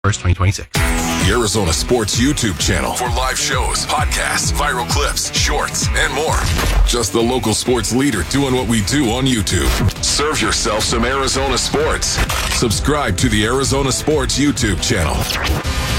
1st, 2026. The Arizona Sports YouTube channel for live shows, podcasts, viral clips, shorts, and more. Just the local sports leader doing what we do on YouTube. Serve yourself some Arizona sports. Subscribe to the Arizona Sports YouTube channel.